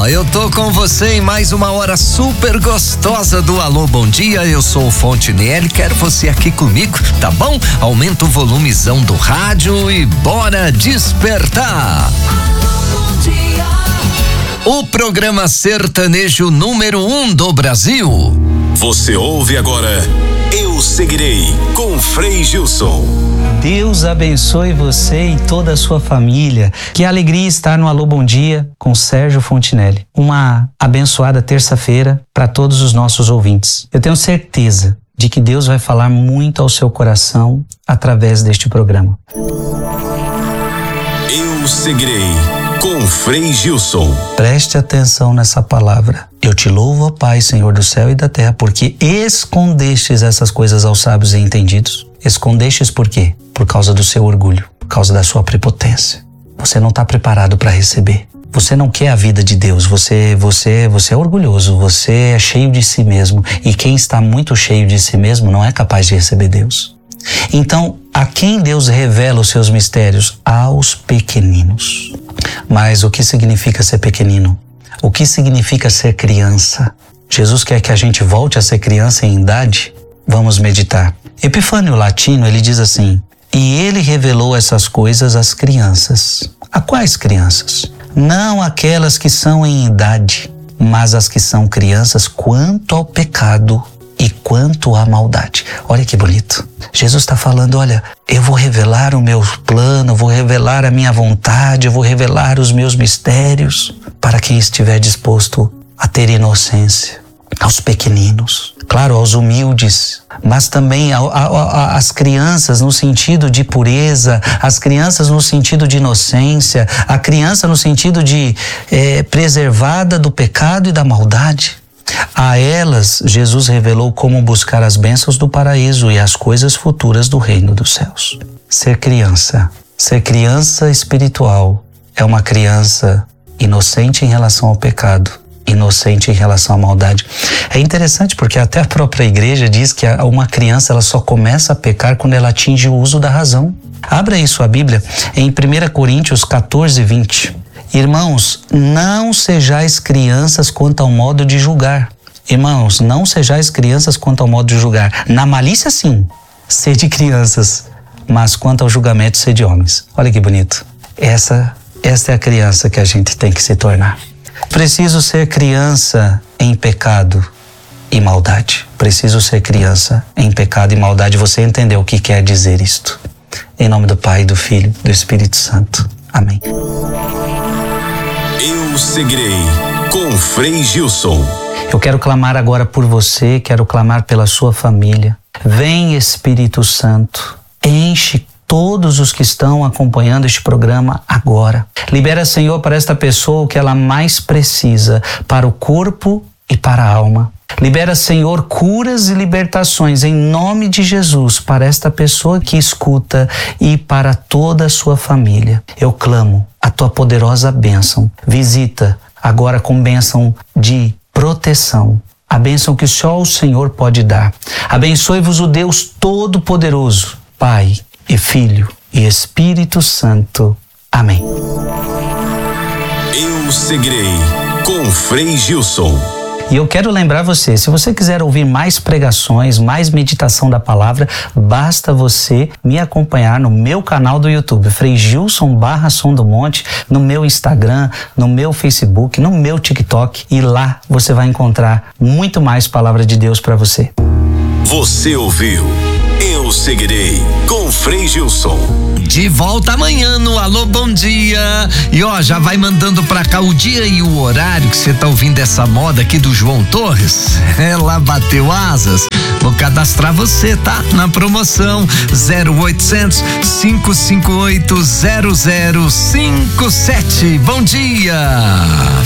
Eu tô com você em mais uma hora super gostosa do Alô Bom Dia. Eu sou o Fontenelle, quero você aqui comigo, tá bom? Aumenta o volumezão do rádio e bora despertar. Alô, bom dia. O programa sertanejo número 1 do Brasil. Você ouve agora Eu Seguirei, com Frei Gilson. Deus abençoe você e toda a sua família. Que alegria estar no Alô Bom Dia com Sérgio Fontenelle. Uma abençoada terça-feira para todos os nossos ouvintes. Eu tenho certeza de que Deus vai falar muito ao seu coração através deste programa. Eu Seguirei, com Frei Gilson. Preste atenção nessa palavra. Eu te louvo, ó Pai, Senhor do céu e da terra, porque escondestes essas coisas aos sábios e entendidos. Escondestes por quê? Por causa do seu orgulho, por causa da sua prepotência. Você não está preparado para receber. Você não quer a vida de Deus. Você é orgulhoso, você é cheio de si mesmo. E quem está muito cheio de si mesmo não é capaz de receber Deus. Então, a quem Deus revela os seus mistérios? Aos pequeninos. Mas o que significa ser pequenino? O que significa ser criança? Jesus quer que a gente volte a ser criança em idade? Vamos meditar. Epifânio Latino, ele diz assim: e ele revelou essas coisas às crianças. A quais crianças? Não aquelas que são em idade, mas as que são crianças quanto ao pecado e quanto à maldade. Olha que bonito. Jesus está falando, olha, eu vou revelar o meu plano, eu vou revelar a minha vontade, eu vou revelar os meus mistérios para quem estiver disposto a ter inocência. Aos pequeninos, claro, aos humildes, mas também às crianças no sentido de pureza, as crianças no sentido de inocência, a criança no sentido de preservada do pecado e da maldade. A elas, Jesus revelou como buscar as bênçãos do paraíso e as coisas futuras do reino dos céus. Ser criança espiritual é uma criança inocente em relação ao pecado, inocente em relação à maldade. É interessante porque até a própria igreja diz que uma criança ela só começa a pecar quando ela atinge o uso da razão. Abra aí sua Bíblia em 1 Coríntios 14, 20. Irmãos, não sejais crianças quanto ao modo de julgar. Irmãos, não sejais crianças quanto ao modo de julgar. Na malícia, sim, sede crianças, mas quanto ao julgamento, sede homens. Olha que bonito. Essa é a criança que a gente tem que se tornar. Preciso ser criança em pecado e maldade. Preciso ser criança em pecado e maldade. Você entendeu o que quer dizer isto? Em nome do Pai, do Filho, do Espírito Santo. Amém. Eu Seguirei, com Frei Gilson. Eu quero clamar agora por você, quero clamar pela sua família. Vem, Espírito Santo, enche todos os que estão acompanhando este programa agora. Libera, Senhor, para esta pessoa o que ela mais precisa, para o corpo e para a alma. Libera, Senhor, curas e libertações em nome de Jesus para esta pessoa que escuta e para toda a sua família. Eu clamo a tua poderosa bênção. Visita agora com bênção de proteção. A bênção que só o Senhor pode dar. Abençoe-vos o Deus Todo-Poderoso, Pai e Filho e Espírito Santo. Amém. Eu Seguirei, com Frei Gilson. E eu quero lembrar você, se você quiser ouvir mais pregações, mais meditação da palavra, basta você me acompanhar no meu canal do YouTube, Frei Gilson /Som do Monte, no meu Instagram, no meu Facebook, no meu TikTok, e lá você vai encontrar muito mais palavra de Deus para você. Você ouviu Eu Seguirei, com Frei Gilson. De volta amanhã no Alô Bom Dia. E ó, já vai mandando pra cá o dia e o horário que você tá ouvindo essa moda aqui do João Torres. Ela bateu asas. Vou cadastrar você, tá? Na promoção 0800 558 0057. Bom dia!